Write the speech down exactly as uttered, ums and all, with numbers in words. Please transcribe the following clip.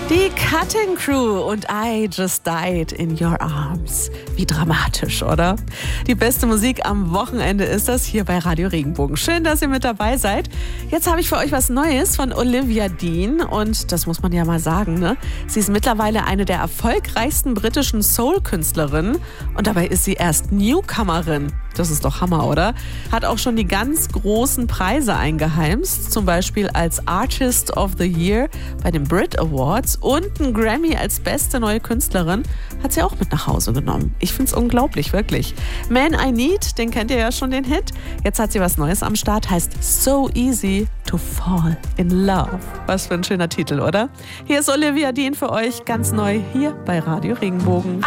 Die Cutting Crew und I Just Died in Your Arms. Wie dramatisch, oder? Die beste Musik am Wochenende ist das hier bei Radio Regenbogen. Schön, dass ihr mit dabei seid. Jetzt habe ich für euch was Neues von Olivia Dean und das muss man ja mal sagen, ne? Sie ist mittlerweile eine der erfolgreichsten britischen Soul-Künstlerinnen und dabei ist sie erst Newcomerin. Das ist doch Hammer, oder? Hat auch schon die ganz großen Preise eingeheimst, zum Beispiel als Artist of the Year bei den Brit Awards und einen Grammy als beste neue Künstlerin hat sie auch mit nach Hause genommen. Ich find's unglaublich, wirklich. Man I Need, den kennt ihr ja schon, den Hit. Jetzt hat sie was Neues am Start, heißt So Easy to Fall in Love. Was für ein schöner Titel, oder? Hier ist Olivia Dean für euch, ganz neu hier bei Radio Regenbogen.